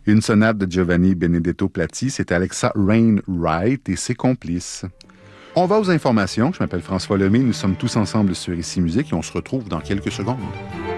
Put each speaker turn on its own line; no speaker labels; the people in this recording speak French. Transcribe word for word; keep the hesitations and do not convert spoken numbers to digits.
Une sonate de Giovanni Benedetto Platti, c'est Alexa Rainwright et ses complices. On va aux informations. Je m'appelle François Lemay. Nous sommes tous ensemble sur Ici Musique et on se retrouve dans quelques secondes.